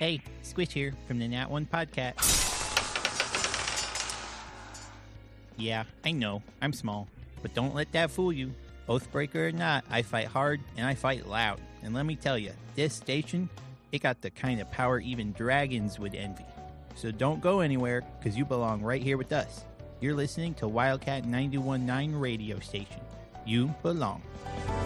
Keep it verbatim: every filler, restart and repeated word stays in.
Hey, Squish here from the Nat one Podcast. Yeah, I know, I'm small, but don't let that fool you. Oathbreaker or not, I fight hard and I fight loud. And let me tell you, this station, it got the kind of power even dragons would envy. So don't go anywhere, because you belong right here with us. You're listening to Wildcat ninety-one point nine radio station. You belong.